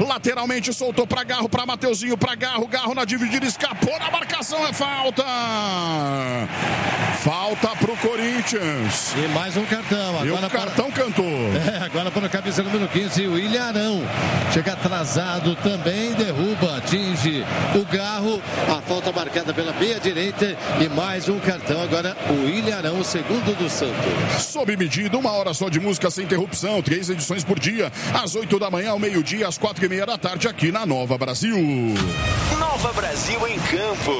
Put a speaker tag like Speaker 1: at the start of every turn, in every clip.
Speaker 1: lateralmente, soltou para Garro, para Mateuzinho, para Garro, Garro na dividida, escapou na marcação, é falta. Falta pro Corinthians.
Speaker 2: E mais um cartão.
Speaker 1: Agora e o cartão cantou.
Speaker 2: Agora para o camisa número 15, o Ilharão. Chega atrasado também, derruba, atinge o Garro. A falta marcada pela meia direita e mais um cartão. Agora o Ilharão, o segundo do Santos.
Speaker 1: Sob medida, 1 hora só de música sem interrupção, 3 edições por dia, às 8 da manhã, ao meio-dia, às 4h30 da tarde, aqui na Nova Brasil.
Speaker 3: Nova Brasil em campo.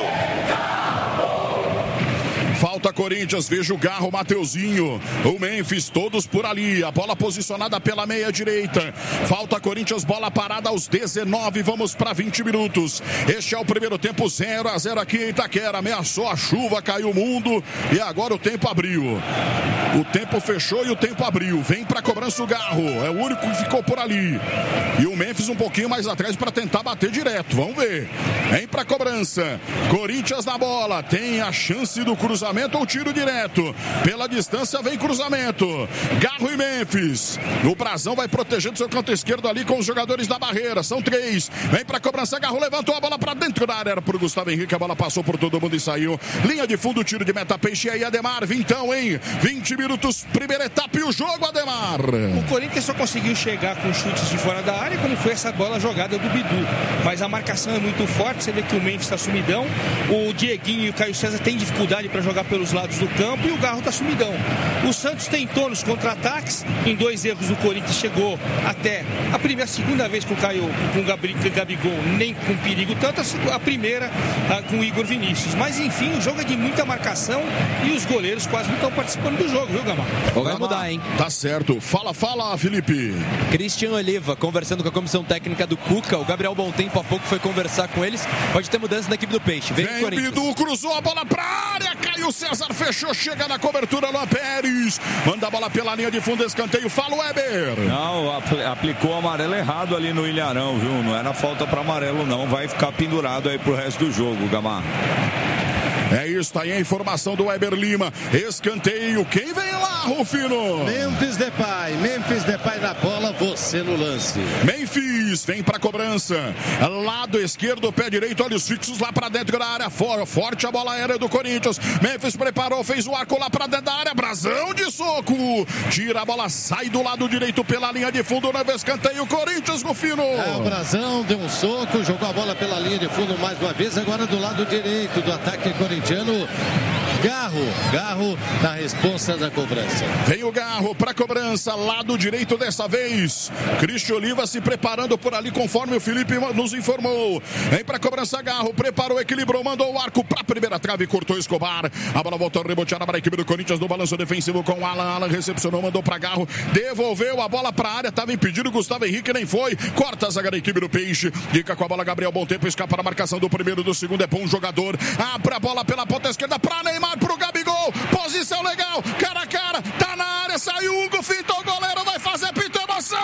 Speaker 1: Falta Corinthians, veja o Garro, Mateuzinho, o Memphis, todos por ali, a bola posicionada pela meia direita. Falta Corinthians, bola parada aos 19, vamos para 20 minutos. Este é o primeiro tempo, 0-0 aqui em Itaquera. Ameaçou a chuva, caiu o mundo e agora o tempo abriu. O tempo fechou e o tempo abriu. Vem para cobrança o Garro, é o único que ficou por ali. E o Memphis um pouquinho mais atrás para tentar bater direto, vamos ver. Vem para cobrança, Corinthians na bola, tem a chance do cruzamento ou tiro direto. Pela distância vem cruzamento. Garro e Memphis. O Brazão vai protegendo seu canto esquerdo ali com os jogadores da barreira. São 3. Vem pra cobrança. Garro levantou a bola pra dentro da área. Era pro Gustavo Henrique. A bola passou por todo mundo e saiu. Linha de fundo, tiro de meta. Peixe. E aí, Ademar. Vintão, hein? 20 minutos. Primeira etapa e o jogo, Ademar.
Speaker 4: O Corinthians só conseguiu chegar com chutes de fora da área, como foi essa bola jogada do Bidu. Mas a marcação é muito forte. Você vê que o Memphis tá sumidão. O Dieguinho e o Caio César têm dificuldade para jogar pelos lados do campo e o Garro tá sumidão. O Santos tentou nos contra-ataques, em 2 erros o Corinthians chegou até a segunda vez com o Gabigol, nem com perigo, tanto a primeira com o Igor Vinícius. Mas enfim, o jogo é de muita marcação e os goleiros quase não estão participando do jogo, viu, Gamar?
Speaker 5: Vai mudar, hein?
Speaker 1: Tá certo. Fala, Felipe.
Speaker 5: Cristian Oliva, conversando com a comissão técnica do Cuca. O Gabriel Bontempo há pouco foi conversar com eles. Pode ter mudança na equipe do Peixe. Vem o Corinthians.
Speaker 1: Bidu, cruzou a bola pra área, Caio César fechou, chega na cobertura, Luan Pérez, manda a bola pela linha de fundo, escanteio, fala o Weber.
Speaker 6: Não, aplicou o amarelo errado ali no Ilharão, viu? Não era falta para amarelo não, vai ficar pendurado aí pro resto do jogo, Gamar.
Speaker 1: É isso, tá aí a informação do Weber Lima. Escanteio, quem vem lá, Rufino?
Speaker 2: Memphis Depay na bola, você no lance.
Speaker 1: Memphis vem pra cobrança. Lado esquerdo, pé direito, olhos fixos lá pra dentro da área. Forte a bola aérea do Corinthians. Memphis preparou, fez o arco lá pra dentro da área. Brazão de soco. Tira a bola, sai do lado direito pela linha de fundo. Novo escanteio, Corinthians, Rufino.
Speaker 2: O Brazão deu um soco, jogou a bola pela linha de fundo mais uma vez. Agora do lado direito do ataque corintiano. Garro na resposta da cobrança.
Speaker 1: Vem o Garro para cobrança, lado direito dessa vez. Cristian Oliva se preparando por ali, conforme o Felipe nos informou. Vem para cobrança, Garro, preparou, equilibrou, mandou o arco para a primeira trave, cortou Escobar. A bola voltou a rebotear para a equipe do Corinthians no balanço defensivo com o Alan. Alan recepcionou, mandou para Garro, devolveu a bola para a área, estava impedido, Gustavo Henrique nem foi. Corta a zaga da equipe do Peixe. Fica com a bola, Gabriel Bontempo, escapa a marcação do primeiro, do segundo, é bom jogador. Abre a bola pela ponta esquerda para Neymar, pro Gabigol. Posição legal, cara a cara, tá na área, saiu Hugo, fintou o goleiro, vai fazer pinto, emoção!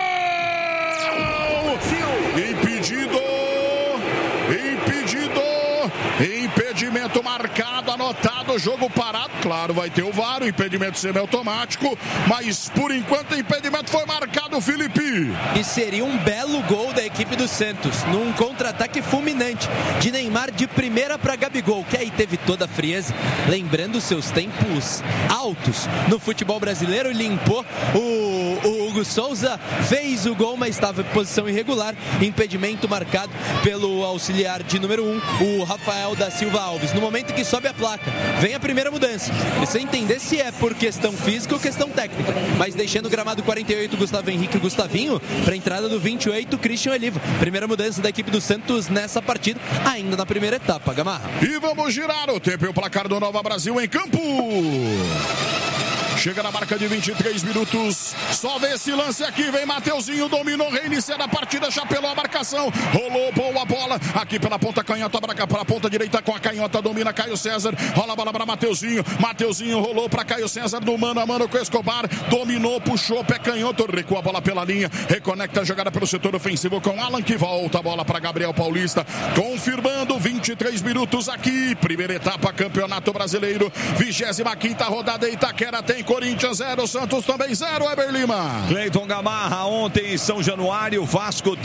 Speaker 1: Impedimento marcado, anotado, jogo parado. Claro, vai ter o VAR, o impedimento semiautomático, mas por enquanto o impedimento foi marcado, Felipe.
Speaker 5: E seria um belo gol da equipe do Santos, num contra-ataque fulminante de Neymar de primeira para Gabigol, que aí teve toda a frieza, lembrando seus tempos altos no futebol brasileiro, limpou o Hugo Souza, fez o gol, mas estava em posição irregular, impedimento marcado pelo auxiliar de número 1, o Rafael da Silva Alves. No momento que sobe a placa, vem a primeira mudança. Precisa entender se é por questão física ou questão técnica, mas deixando o gramado 48, Gustavo Henrique e Gustavinho, para a entrada do 28, Cristian Oliva. Primeira mudança da equipe do Santos nessa partida, ainda na primeira etapa, Gamarra.
Speaker 1: E vamos girar o tempo e o placar do Nova Brasil em campo. Chega na marca de 23 minutos. Só vê esse lance aqui. Vem Mateuzinho, dominou, reiniciando a partida, chapelou a marcação. Rolou boa bola aqui pela ponta canhota, para a ponta direita com a canhota. Domina Caio César. Rola a bola para Mateuzinho. Mateuzinho rolou para Caio César no mano a mano com Escobar. Dominou, puxou, pé canhoto, recua a bola pela linha. Reconecta a jogada pelo setor ofensivo com Alan, que volta a bola para Gabriel Paulista. Confirmando 23 minutos aqui. Primeira etapa, Campeonato Brasileiro. 25ª rodada, Itaquera tem Corinthians 0, Santos também 0, Weber Lima.
Speaker 6: Cleiton Gamarra, ontem em São Januário, Vasco